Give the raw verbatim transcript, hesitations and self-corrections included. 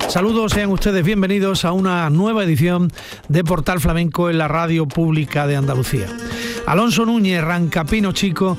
Saludos, sean ustedes bienvenidos a una nueva edición de Portal Flamenco en la Radio Pública de Andalucía. Alonso Núñez, Rancapino Chico,